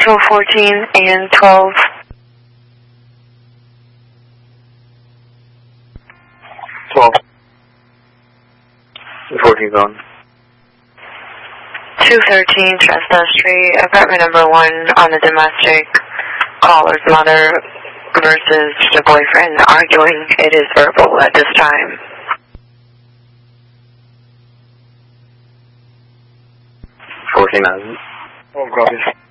Central 14 and 12. 12. 14 gone. 213 Chestnut Street, apartment number 1 on the domestic. Caller's mother versus the boyfriend arguing. It is verbal at this time. 14 hours. 12 copies.